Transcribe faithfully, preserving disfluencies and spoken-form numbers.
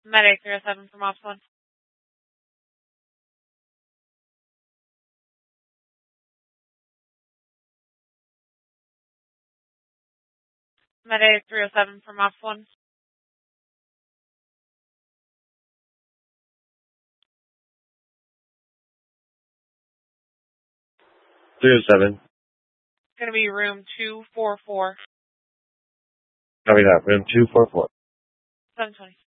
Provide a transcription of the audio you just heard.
Medic three oh seven from Ops one. Medic three oh seven from Ops one. three oh seven. It's going to be room two four four. Copy that. Room two four four. seven twenty.